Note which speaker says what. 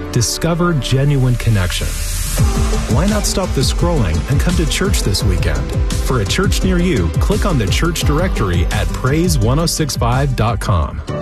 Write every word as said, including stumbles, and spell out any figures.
Speaker 1: Discover genuine connection. Why not stop the scrolling and come to church this weekend? For a church near you, click on the church directory at praise ten sixty-five dot com.